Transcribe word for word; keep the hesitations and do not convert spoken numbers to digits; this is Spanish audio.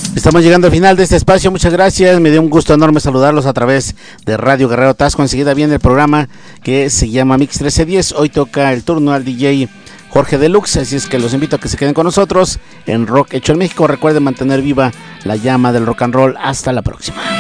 Estamos llegando al final de este espacio, muchas gracias, me dio un gusto enorme saludarlos a través de Radio Guerrero Tasco. Enseguida viene el programa que se llama Mix trece diez, hoy toca el turno al D J Jorge Deluxe, así es que los invito a que se queden con nosotros en Rock Hecho en México. Recuerden mantener viva la llama del rock and roll. Hasta la próxima.